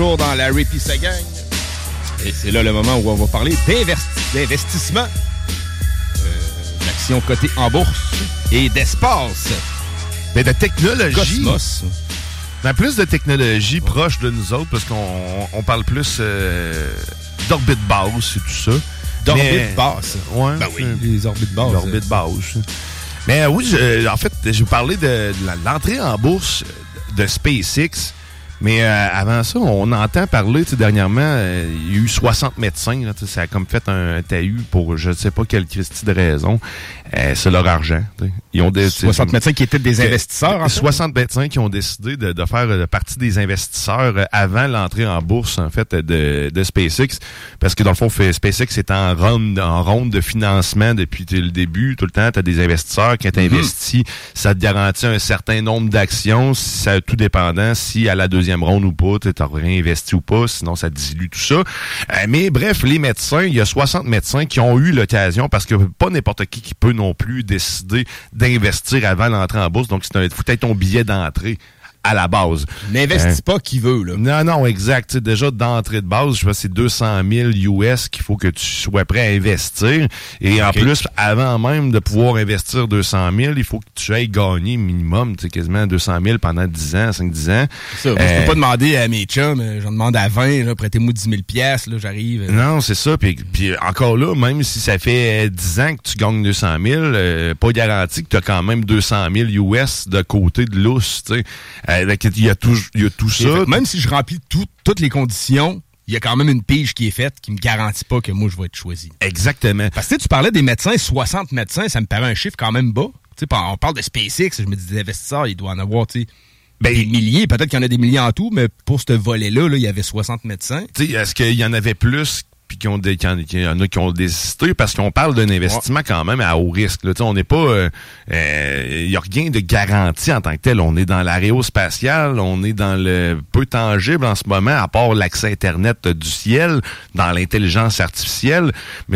toujours dans Larry pis sa gang. Et c'est là le moment où on va parler d'investissement, d'actions cotées en bourse et d'espace. Mais de technologie. Cosmos. Mais plus de technologie proche de nous autres, parce qu'on parle plus d'orbite basse et tout ça. D'orbite basse? Ouais. Ben oui, les orbites basses. L'orbite basse. Mais oui, en fait, je vous parlais de l'entrée en bourse de SpaceX. Mais avant ça, on entend parler, dernièrement, il y a eu 60 médecins. Là, ça a comme fait un tahus pour je ne sais pas quelle Christie de raison. C'est leur argent. Ils ont 60 médecins qui étaient des investisseurs, en fait. 60 médecins qui ont décidé de faire partie des investisseurs avant l'entrée en bourse, en fait, de SpaceX. Parce que, dans le fond, SpaceX est en ronde de financement depuis le début. Tout le temps, tu as des investisseurs qui t'investissent. Ça te garantit un certain nombre d'actions, ça tout dépendant si à la deuxième ronde ou pas, tu n'as rien investi ou pas, sinon ça dilue tout ça. Mais bref, les médecins, il y a 60 médecins qui ont eu l'occasion, parce que pas n'importe qui peut non plus décider d'investir avant l'entrée en bourse, donc c'est faut être ton billet d'entrée à la base. N'investis pas qui veut, là. Non, exact. T'sais, déjà, d'entrée de base, je pense que c'est 200 000 US qu'il faut que tu sois prêt à investir. Et en plus, avant même de pouvoir investir 200 000, il faut que tu ailles gagner minimum, quasiment 200 000 pendant 10 ans, 5-10 ans. Ça, moi, je peux pas demander à mes chums, j'en demande à 20, là, prêtez-moi 10 000 $, là, j'arrive. Non, c'est ça. Puis encore là, même si ça fait 10 ans que tu gagnes 200 000, pas garanti que tu as quand même 200 000 US de côté de lousse, tu sais. Il y a tout ça. Fait, même si je remplis toutes les conditions, il y a quand même une pige qui est faite qui me garantit pas que moi, je vais être choisi. Exactement. Parce que tu parlais des médecins, 60 médecins, ça me paraît un chiffre quand même bas. T'sais, on parle de SpaceX, je me dis des investisseurs, il doit en avoir des milliers. Peut-être qu'il y en a des milliers en tout, mais pour ce volet-là, il y avait 60 médecins. Est-ce qu'il y en avait plus puis qu'il y en a qui ont désisté, parce qu'on parle d'un investissement quand même à haut risque. Là. On n'est pas... Il n'y a rien de garanti en tant que tel. On est dans l'aérospatial, on est dans le peu tangible en ce moment, à part l'accès Internet du ciel, dans l'intelligence artificielle. Mais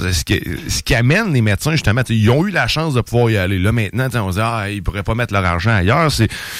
ce qui amène les médecins, justement, ils ont eu la chance de pouvoir y aller. Là, maintenant, on se dit, ils pourraient pas mettre leur argent ailleurs.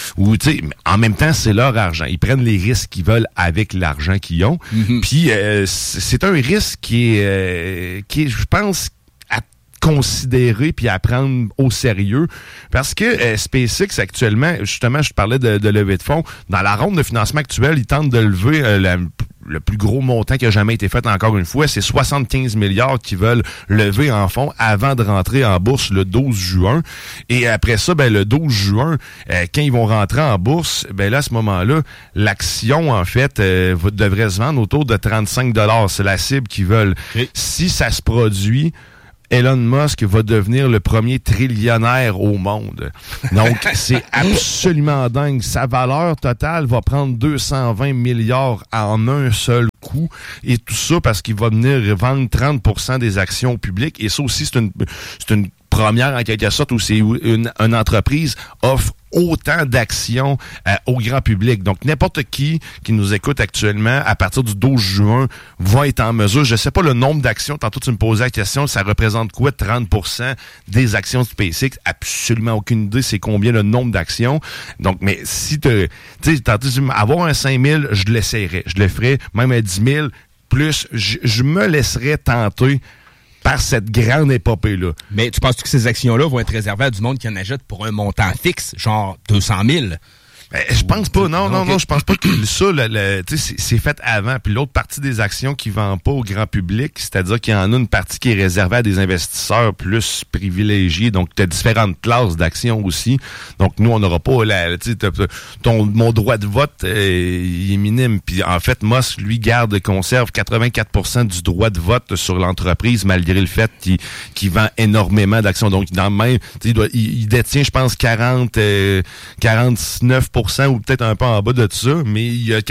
En même temps, c'est leur argent. Ils prennent les risques qu'ils veulent avec l'argent qu'ils ont. Puis, c'est un risque qui est, je pense, à considérer puis à prendre au sérieux, parce que SpaceX actuellement, justement, je te parlais de levée de fonds, dans la ronde de financement actuelle, ils tentent de lever le plus gros montant qui a jamais été fait, encore une fois, c'est 75 milliards qu'ils veulent lever en fonds avant de rentrer en bourse le 12 juin. Et après ça, le 12 juin, quand ils vont rentrer en bourse, là, à ce moment-là, l'action, en fait, devrait se vendre autour de 35 $. C'est la cible qu'ils veulent. Okay. Si ça se produit, Elon Musk va devenir le premier trillionnaire au monde. Donc, c'est absolument dingue. Sa valeur totale va prendre 220 milliards en un seul coup. Et tout ça parce qu'il va venir vendre 30% des actions publiques. Et ça aussi, c'est une première, en quelque sorte, où c'est une entreprise offre autant d'actions au grand public. Donc, n'importe qui nous écoute actuellement, à partir du 12 juin, va être en mesure. Je sais pas le nombre d'actions. Tantôt, tu me posais la question, ça représente quoi, 30% des actions de SpaceX? Absolument aucune idée, c'est combien le nombre d'actions. Donc, mais si tu sais, tantôt, avoir un 5 000, je l'essayerais. Je le ferais, même à 10 000, plus, je me laisserais tenter par cette grande épopée-là. Mais tu penses que ces actions-là vont être réservées à du monde qui en achète pour un montant fixe, genre 200 000? Je pense pas, non, je pense pas que ça, c'est fait avant. Puis l'autre partie des actions qui ne vendent pas au grand public, c'est-à-dire qu'il y en a une partie qui est réservée à des investisseurs plus privilégiés. Donc, tu as différentes classes d'actions aussi. Donc, nous, on n'aura pas mon droit de vote il est minime. Puis en fait, Musk, lui, conserve 84% du droit de vote sur l'entreprise, malgré le fait qu'il vend énormément d'actions. Donc, dans le même, il détient, je pense, 49% ou peut-être un peu en bas de ça, mais il y a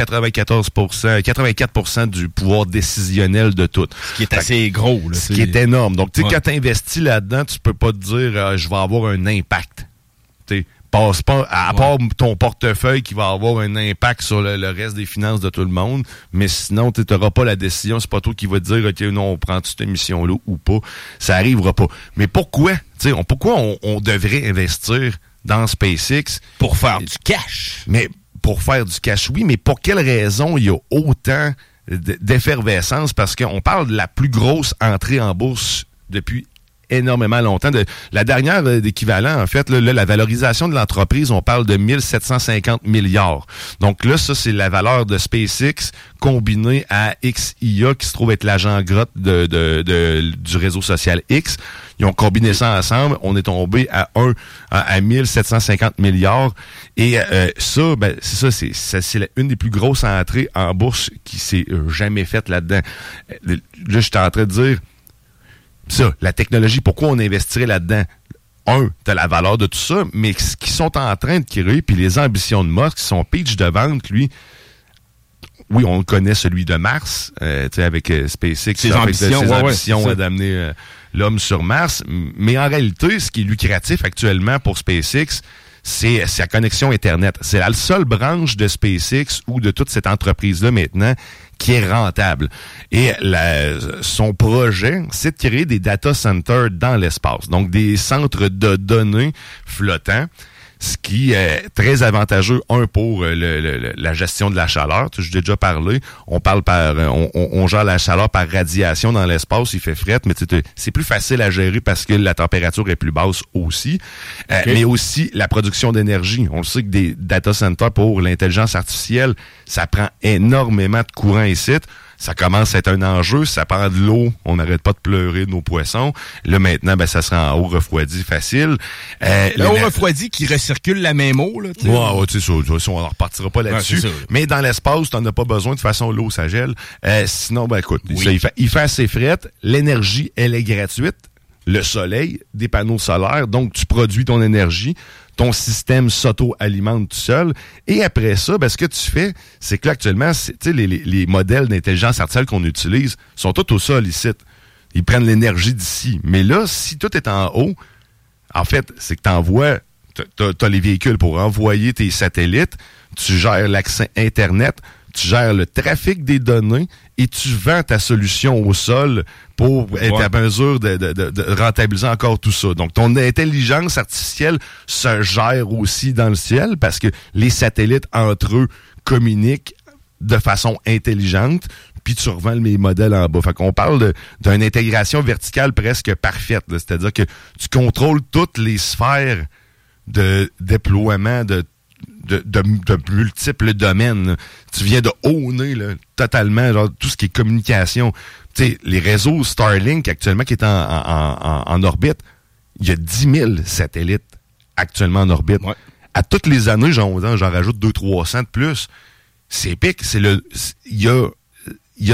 84% du pouvoir décisionnel de tout. Ce qui est assez gros. Là, ce qui est énorme. Donc, tu sais, quand tu investis là-dedans, tu peux pas te dire je vais avoir un impact. Tu passe pas, à part ton portefeuille qui va avoir un impact sur le reste des finances de tout le monde, mais sinon, tu n'auras pas la décision. C'est pas toi qui va te dire, OK, non, on prend cette émission-là ou pas. Ça arrivera pas. Mais pourquoi? Pourquoi on devrait investir dans SpaceX? Pour faire du cash. Mais pour faire du cash, oui, mais pour quelle raison il y a autant d'effervescence? Parce qu'on parle de la plus grosse entrée en bourse depuis énormément longtemps. La dernière d'équivalent, en fait, là, la valorisation de l'entreprise, on parle de 1750 milliards. Donc là, ça, c'est la valeur de SpaceX combinée à XIA, qui se trouve être l'agent grotte du réseau social X. Ils ont combiné ça ensemble. On est tombé à 1750 milliards. Et ça, ben, c'est une des plus grosses entrées en bourse qui s'est jamais faite là-dedans. Là, j'étais en train de dire, ça, la technologie, pourquoi on investirait là-dedans? T'as la valeur de tout ça, mais ce qu'ils sont en train de créer, puis les ambitions de Musk, son pitch de vente, lui, oui, on connaît celui de Mars, avec SpaceX, ses ambitions d'amener l'homme sur Mars, mais en réalité, ce qui est lucratif actuellement pour SpaceX, c'est sa connexion Internet. C'est la seule branche de SpaceX ou de toute cette entreprise-là maintenant qui est rentable. Et son projet, c'est de créer des data centers dans l'espace. Donc, des centres de données flottants, ce qui est très avantageux, pour la gestion de la chaleur. J'ai déjà parlé. On gère la chaleur par radiation dans l'espace. Il fait fret, mais c'est plus facile à gérer parce que la température est plus basse aussi. Okay. Mais aussi la production d'énergie. On le sait que des data centers pour l'intelligence artificielle, ça prend énormément de courant ici. Ça commence à être un enjeu, ça prend de l'eau, on n'arrête pas de pleurer de nos poissons. Là, maintenant, ben, ça sera en eau refroidie facile. L'eau refroidie qui recircule la même eau, là, tu sais. Ouais, tu sais, on n'en repartira pas là-dessus. Ouais, mais dans l'espace, t'en as pas besoin, de toute façon, l'eau, ça gèle. Sinon, ben, écoute, ça, il fait assez fret. L'énergie, elle est gratuite. Le soleil, des panneaux solaires, donc tu produis ton énergie. Ton système s'auto-alimente tout seul. Et après ça, ben, ce que tu fais, c'est que là, actuellement, les modèles d'intelligence artificielle qu'on utilise sont tous au sol ici. Ils prennent l'énergie d'ici. Mais là, si tout est en haut, en fait, c'est que t'envoies, t'as les véhicules pour envoyer tes satellites, tu gères l'accès Internet, tu gères le trafic des données et tu vends ta solution au sol pour être à mesure de rentabiliser encore tout ça. Donc, ton intelligence artificielle se gère aussi dans le ciel parce que les satellites, entre eux, communiquent de façon intelligente, puis tu revends les modèles en bas. Fait qu'on parle d'une intégration verticale presque parfaite. Là. C'est-à-dire que tu contrôles toutes les sphères de déploiement de multiples domaines. Là. Tu viens de owner là, totalement genre, tout ce qui est communication. Tu sais, les réseaux Starlink actuellement qui est en orbite, il y a 10 000 satellites actuellement en orbite. Ouais. À toutes les années, j'en rajoute 200-300 de plus. C'est épique. Il y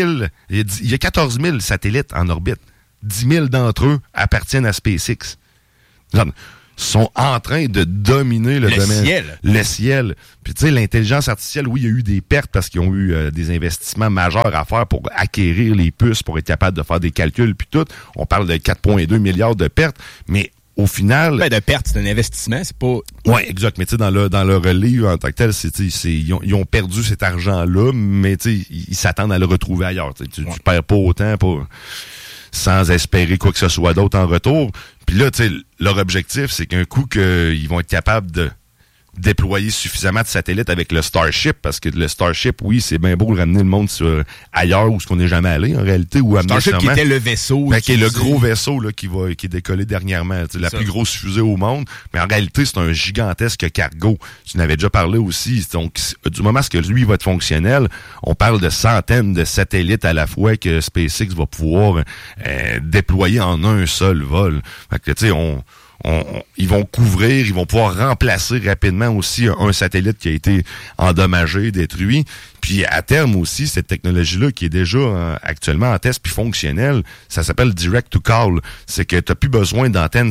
a 14 000 satellites en orbite. 10 000 d'entre eux appartiennent à SpaceX. Genre, sont en train de dominer le domaine. Le ciel. Puis tu sais, l'intelligence artificielle, oui, il y a eu des pertes parce qu'ils ont eu des investissements majeurs à faire pour acquérir les puces, pour être capable de faire des calculs, puis tout. On parle de 4,2 milliards de pertes, mais au final... Ben, de pertes, c'est un investissement, c'est pas... Oui, exact. Mais tu sais, dans leur livre en tant que tel, ils ont perdu cet argent-là, mais tu sais, ils s'attendent à le retrouver ailleurs. Tu perds pas autant sans espérer quoi que ce soit d'autre en retour. Puis là, tu sais, leur objectif, c'est qu'un coup qu'ils vont être capables de déployer suffisamment de satellites avec le Starship, parce que le Starship, oui, c'est bien beau de ramener le monde ailleurs où ce qu'on n'est jamais allé, en réalité. Ou Starship qui était le vaisseau. Ben, qui est le gros vaisseau là, qui est décollé dernièrement. La plus grosse fusée au monde. Mais en réalité, c'est un gigantesque cargo. Tu n'avais déjà parlé aussi. Donc, du moment que lui va être fonctionnel, on parle de centaines de satellites à la fois que SpaceX va pouvoir déployer en un seul vol. Fait que, tu sais, ils vont couvrir, ils vont pouvoir remplacer rapidement aussi un satellite qui a été endommagé, détruit. Puis à terme aussi, cette technologie-là qui est déjà actuellement en test puis fonctionnelle, ça s'appelle Direct to Call. C'est que t'as plus besoin d'antennes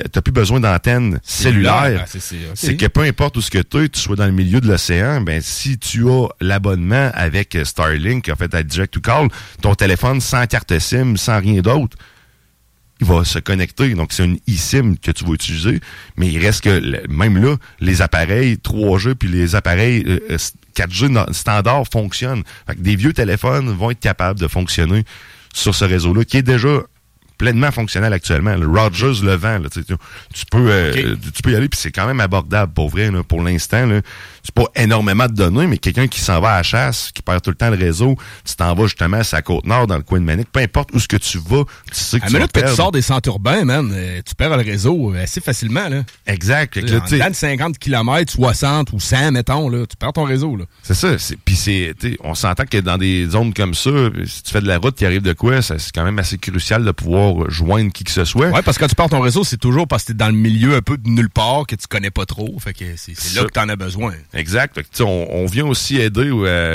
cellulaires. C'est que peu importe où ce que tu sois dans le milieu de l'océan, ben si tu as l'abonnement avec Starlink, en fait à Direct to Call, ton téléphone sans carte SIM, sans rien d'autre, il va se connecter. Donc, c'est une eSIM que tu vas utiliser. Mais il reste que, même là, les appareils 3G puis les appareils 4G standard fonctionnent. Fait que des vieux téléphones vont être capables de fonctionner sur ce réseau-là, qui est déjà pleinement fonctionnel actuellement. Le Rogers le vend. Là, tu peux y aller, puis c'est quand même abordable pour vrai. Là, pour l'instant, là, c'est pas énormément de données, mais quelqu'un qui s'en va à la chasse, qui perd tout le temps le réseau, tu t'en vas justement à sa Côte-Nord, dans le coin de Manic, peu importe où ce que tu vas, tu sais que tu vas perdre. Tu sors des centres urbains, man, tu perds le réseau assez facilement. Là. Exact. Dans 50 km, 60 ou 100, mettons, là, tu perds ton réseau. Là. C'est ça. Puis on s'entend que dans des zones comme ça, si tu fais de la route, qui arrive de quoi, c'est quand même assez crucial de pouvoir joindre qui que ce soit. Ouais, parce que quand tu perds ton réseau, c'est toujours parce que t'es dans le milieu un peu de nulle part, que tu connais pas trop. Fait que c'est là que t'en as besoin. Exact. Fait que, on vient aussi aider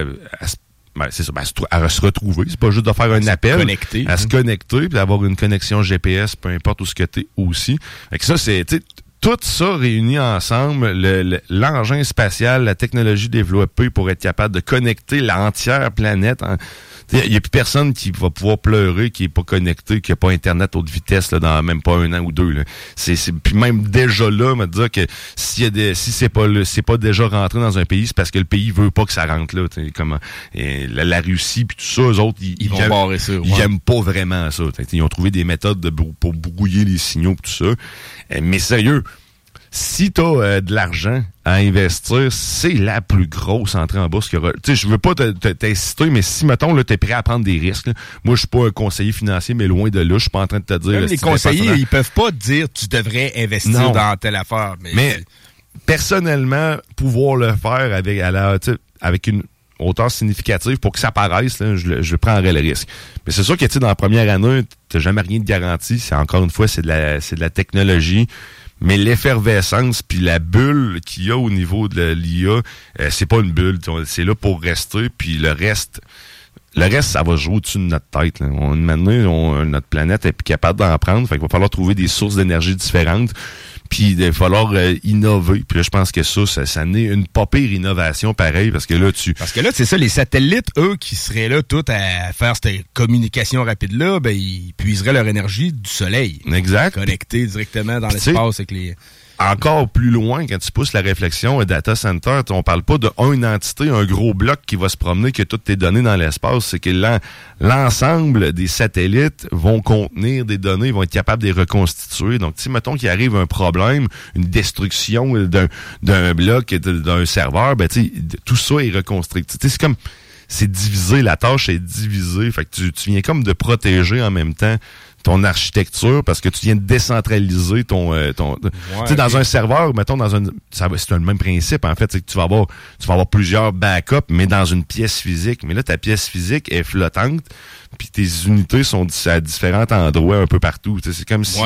à se retrouver. C'est pas juste de faire un appel. À se connecter, puis d'avoir une connexion GPS, peu importe où ce que t'es aussi. Fait que ça, c'est tout ça réuni ensemble, l'engin spatial, la technologie développée pour être capable de connecter l'entière planète. Il n'y a plus personne qui va pouvoir pleurer, qui est pas connecté, qui n'a pas Internet haute vitesse là, dans même pas 1 an ou 2. Là. Puis même déjà là, me dire que si c'est pas déjà rentré dans un pays, c'est parce que le pays veut pas que ça rentre là. La Russie puis tout ça, eux autres, ils vont barrer ça. Ouais. Ils aiment pas vraiment ça. Ils ont trouvé des méthodes pour brouiller les signaux et tout ça. Mais sérieux, si t'as de l'argent à investir, c'est la plus grosse entrée en bourse qu'il y aura. Tu sais, je veux pas t'inciter, mais si, mettons, là, t'es prêt à prendre des risques, là, moi, je suis pas un conseiller financier, mais loin de là, je suis pas en train de te dire... Même les conseillers, ils peuvent pas te dire tu devrais investir dans telle affaire. Mais personnellement, pouvoir le faire avec une hauteur significative pour que ça paraisse, là, je prendrais le risque. Mais c'est sûr que, dans la première année, t'as jamais rien de garanti. C'est encore une fois, c'est de la technologie. Mais l'effervescence puis la bulle qu'il y a au niveau de l'IA, c'est pas une bulle. C'est là pour rester. Puis le reste, ça va jouer au-dessus de notre tête. Là. Maintenant, notre planète est plus capable d'en prendre. Fait qu'il va falloir trouver des sources d'énergie différentes. Puis il va falloir innover. Puis là, je pense que ça n'est une pas pire innovation pareil, parce que là, c'est ça, les satellites, eux, qui seraient là tout à faire cette communication rapide-là, ben ils puiseraient leur énergie du soleil. Exact. Connectés directement dans l'espace avec les... Encore plus loin, quand tu pousses la réflexion, data center, on parle pas d'une entité, un gros bloc qui va se promener, que toutes tes données dans l'espace. C'est que l'ensemble des satellites vont contenir des données, vont être capables de les reconstituer. Donc, si mettons qu'il arrive un problème, une destruction d'un bloc, d'un serveur, ben tout ça est reconstruit. C'est divisé, la tâche est divisée. Fait que tu viens comme de protéger en même temps ton architecture, parce que tu viens de décentraliser ton dans un serveur, mettons c'est le même principe en fait, c'est que tu vas avoir plusieurs backups, mais dans une pièce physique. Mais là, ta pièce physique est flottante, puis tes unités sont à différents endroits un peu partout. C'est comme si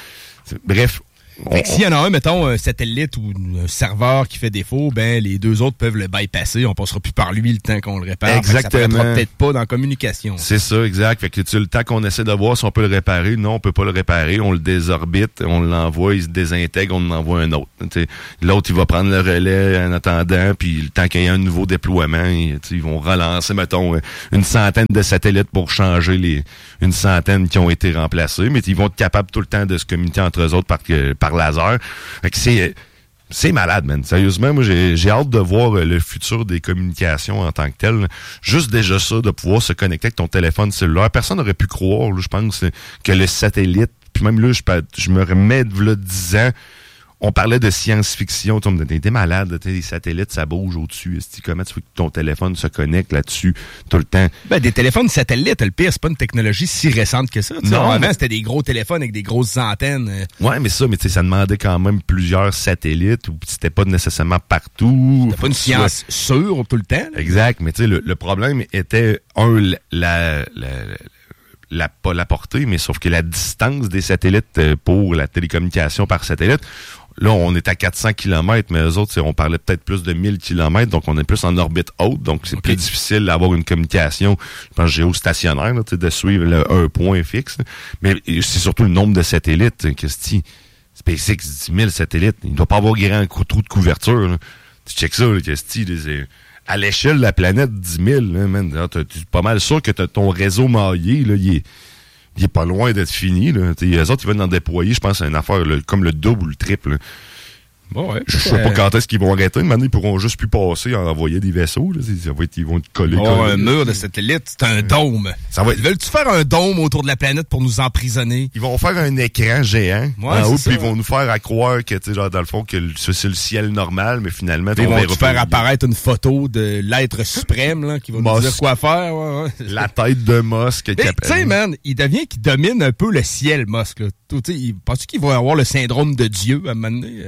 bref. S'il y en a un, mettons, un satellite ou un serveur qui fait défaut, ben les deux autres peuvent le bypasser. On passera plus par lui le temps qu'on le répare. Exactement. Ça ne peut-être pas dans la communication. C'est ça, exact. Fait que le temps qu'on essaie de voir si on peut le réparer, non, on peut pas le réparer. On le désorbite, on l'envoie, il se désintègre, on en envoie un autre. L'autre, il va prendre le relais en attendant, puis le temps qu'il y ait un nouveau déploiement, ils vont relancer, mettons, une centaine de satellites pour changer une centaine qui ont été remplacés. Mais ils vont être capables tout le temps de se communiquer entre eux autres par laser. Fait que c'est malade, man. Sérieusement, moi, j'ai hâte de voir le futur des communications en tant que tel. Juste déjà ça, de pouvoir se connecter avec ton téléphone cellulaire. Personne n'aurait pu croire, là, je pense, que le satellite, puis même là, je me remets de là 10 ans, on parlait de science-fiction, t'es malade, les satellites, ça bouge au-dessus. Comment tu veux que ton téléphone se connecte là-dessus tout le temps? Ben, des téléphones satellites, le pire, c'est pas une technologie si récente que ça. Non, avant, c'était des gros téléphones avec des grosses antennes. Ouais, mais ça demandait quand même plusieurs satellites, ou c'était pas nécessairement partout. C'était pas une science sûre tout le temps. Là. Exact, mais le problème était, pas la portée, mais sauf que la distance des satellites pour la télécommunication par satellite. Là, on est à 400 km, mais eux autres, on parlait peut-être plus de 1000 km, donc on est plus en orbite haute, donc c'est plus difficile d'avoir une communication, je pense, géostationnaire, là, de suivre un point fixe. Mais c'est surtout le nombre de satellites. SpaceX, 10 000 satellites, il ne doit pas avoir grand trou de couverture. Là. Tu checkes ça, à l'échelle de la planète, 10 000, là, man, t'es pas mal sûr que ton réseau maillé, là, il est pas loin d'être fini. Là. Les autres, ils veulent en déployer, je pense, à une affaire comme le double ou le triple. Là. Bon, ouais. Je sais pas quand est-ce qu'ils vont arrêter. Maintenant, ils pourront juste plus passer en envoyer des vaisseaux. Là. Ils vont coller. Un mur de satellite, c'est un dôme. Veulent-tu faire un dôme autour de la planète pour nous emprisonner? Ils vont faire un écran géant en haut, puis ils vont nous faire à croire que, genre, dans le fond, que c'est le ciel normal, mais finalement, ils vont faire apparaître une photo de l'être suprême là, qui va nous dire quoi faire. Ouais. La tête de Musk. Tu sais, man, il devient qu'il domine un peu le ciel, Musk. Penses-tu qu'il va avoir le syndrome de Dieu à un moment donné?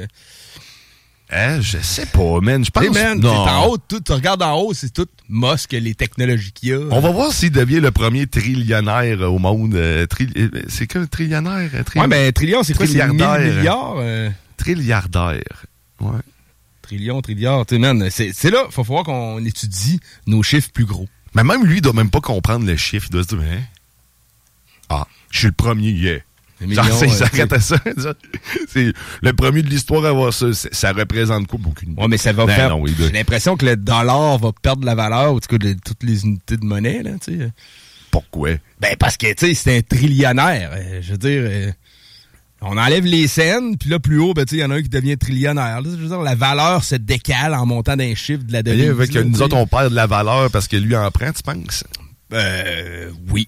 Je sais pas, man. Je pense que t'es en haut, tu regardes en haut, c'est tout Musk, les technologies qu'il y a. On va voir s'il devient le premier trillionnaire au monde. C'est quoi le trillionnaire? Ouais, mais trillion, c'est quoi? C'est 1000 milliards? Trilliardaire. Ouais. Trilliard. Tu sais, man, c'est là, faut voir qu'on étudie nos chiffres plus gros. Mais même lui, il doit même pas comprendre le chiffre. Il doit se dire, je suis le premier, Genre, il s'arrête à ça. C'est le premier de l'histoire à avoir ça. Ça représente quoi? Ouais, mais ça va faire... J'ai l'impression que le dollar va perdre de la valeur, ou en tout cas, de toutes les unités de monnaie, là, tu sais. Pourquoi? Ben, parce que, tu sais, c'est un trillionnaire. Je veux dire, on enlève les scènes, puis là, plus haut, ben, tu sais, il y en a un qui devient trillionnaire. Là, je veux dire, la valeur se décale en montant d'un chiffre de la devise. Avec nous autres, on perd de la valeur parce que lui en prend, tu penses? Oui.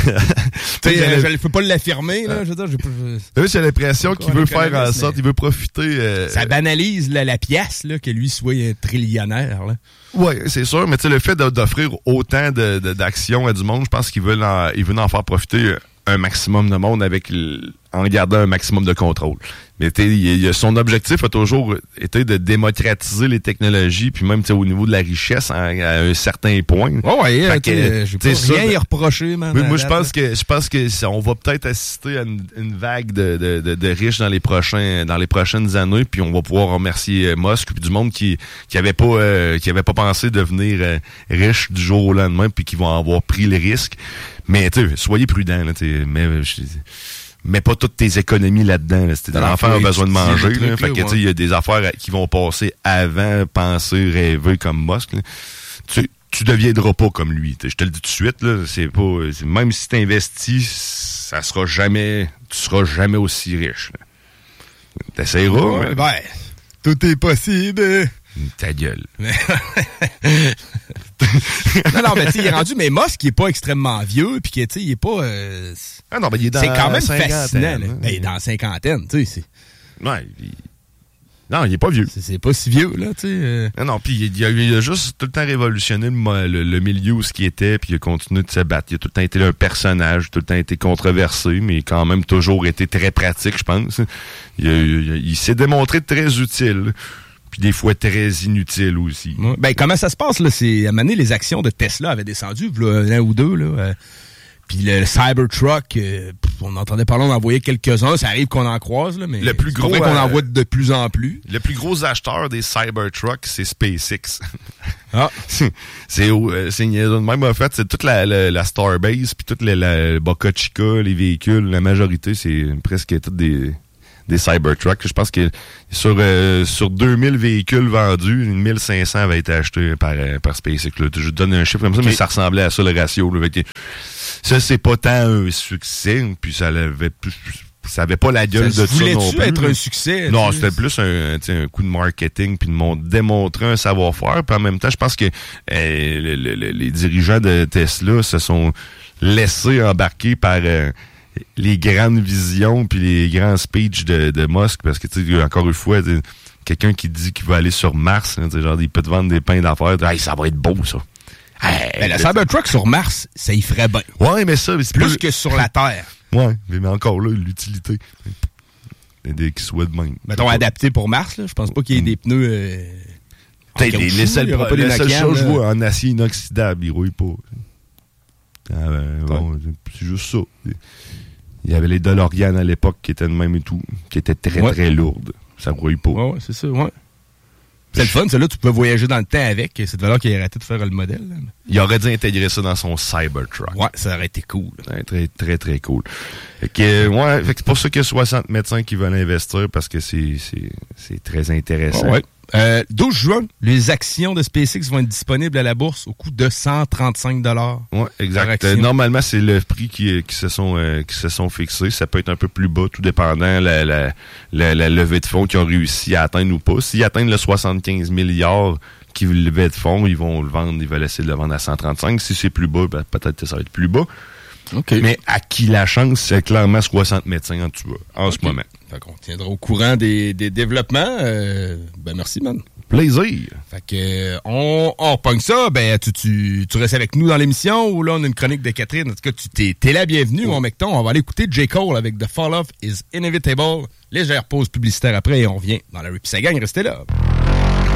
Je ne peux pas l'affirmer, là. Je veux dire, j'ai l'impression qu'il veut faire en sorte, il veut profiter. Ça banalise la pièce, là, que lui soit un trillionnaire, là. Oui, c'est sûr, mais tu sais, le fait d'offrir autant d'actions à du monde, je pense qu'il veut en faire profiter un maximum de monde en gardant un maximum de contrôle. Mais son objectif a toujours été de démocratiser les technologies, puis même au niveau de la richesse à un certain point. J'ai pas rien y reprocher, man. Moi, je pense que on va peut-être assister à une vague de riches dans les prochaines années, puis on va pouvoir remercier Musk puis du monde qui avait pas pensé devenir riche du jour au lendemain, puis qui vont avoir pris le risque. Mais soyez prudents, là, mets pas toutes tes économies là-dedans. Là. L'enfant a besoin de manger. Là, fait que il y a des affaires qui vont passer avant penser, rêver comme Musk. Là. Tu deviendras pas comme lui. Je te le dis tout de suite, là, même si tu investis, tu seras jamais aussi riche. T'essaieras. Ouais, tout est possible. Ta gueule. non, mais tu sais, il est rendu, mais Musk, il est pas extrêmement vieux, puis que, tu sais, il est pas... non, mais il est dans c'est quand même fascinant, hein. Ben, il est dans la cinquantaine, tu sais. Ouais, non, il est pas vieux. C'est pas si vieux, là, tu sais. Non, puis il a juste tout le temps révolutionné le milieu où ce qui était, puis il a continué de se battre. Il a tout le temps été un personnage, tout le temps été controversé, mais quand même toujours été très pratique, je pense. Il s'est démontré très utile. Puis des fois très inutile aussi. Ouais. Ben, comment ça se passe, là? À un moment donné, les actions de Tesla avaient descendu, un ou deux, là. Puis le Cybertruck, on entendait parler d'envoyer quelques-uns. Ça arrive qu'on en croise, là, mais le plus gros, qu'on en voit de plus en plus. Le plus gros acheteur des Cybertrucks, c'est SpaceX. Ah. c'est même en fait, c'est toute la Starbase, puis toute la Boca Chica, les véhicules, la majorité, c'est presque toutes des Cybertrucks. Je pense que sur 2000 véhicules vendus, 1500 avaient été achetés par SpaceX. Là. Je te donne un chiffre comme ça, mais ça ressemblait à ça le ratio. Là. Ça, c'est pas tant un succès, puis ça avait pas la gueule de ça non plus. Être un succès? Non, c'était plus un coup de marketing, puis de démontrer un savoir-faire. Puis en même temps, je pense que les dirigeants de Tesla se sont laissés embarquer par... les grandes visions puis les grands speeches de Musk, parce que, tu sais, encore une fois, quelqu'un qui dit qu'il va aller sur Mars, hein, genre, il peut te vendre des pains d'affaires, hey, ça va être beau, ça. Hey, le Cybertruck sur Mars, ça y ferait bien. Ouais, mais ça... C'est plus que sur la Terre. Ouais, mais encore là, l'utilité. Qui soit de même. Mettons, adapté pour Mars, là, je pense pas qu'il y ait des pneus... les seules choses je vois en acier inoxydable, ils rouillent pas. Bon, c'est juste ça. Il y avait les DeLorean à l'époque qui étaient de même et tout, qui étaient très très lourdes. Ça rouille pas. Ouais, c'est ça, ouais. C'est le fun, celle-là, tu peux voyager dans le temps avec. C'est de valeur qu'il a arrêté de faire le modèle. Là. Il aurait dû intégrer ça dans son Cybertruck. Ouais, ça aurait été cool. Très, très, très cool. Fait que c'est pour ça qu'il y a 60 médecins qui veulent investir, parce que c'est très intéressant. Ouais. 12 juin, les actions de SpaceX vont être disponibles à la bourse au coût de 135 $. Oui, exact. Normalement, c'est le prix qui se sont fixés. Ça peut être un peu plus bas, tout dépendant la levée de fonds qu'ils ont réussi à atteindre ou pas. S'ils atteignent le 75 milliards qu'ils levaient de fonds, ils vont le vendre, ils veulent essayer de le vendre à 135. Si c'est plus bas, ben, peut-être que ça va être plus bas. Okay. Mais à qui la chance, c'est clairement 60 médecins en ce moment. Fait qu'on tiendra au courant des développements. Merci, man. Plaisir. Fait que on repogne ça. Ben tu restes avec nous dans l'émission ou là on a une chronique de Catherine. En tout cas, t'es la bienvenue, mon mecton. On va aller écouter J. Cole avec The Fall Off Is Inevitable. Légère pause publicitaire après et on revient dans la Rip. Ça gagne, restez là.